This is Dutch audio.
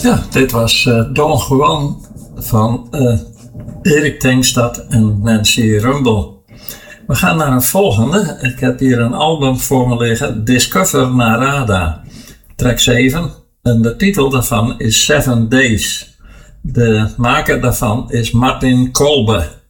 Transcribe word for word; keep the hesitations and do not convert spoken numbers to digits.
Ja, dit was uh, Don Juan van uh, Erik Tengstad en Nancy Rumbel. We gaan naar een volgende. Ik heb hier een album voor me liggen, Discover Narada, track zeven. En de titel daarvan is Seven Days. De maker daarvan is Martin Kolbe.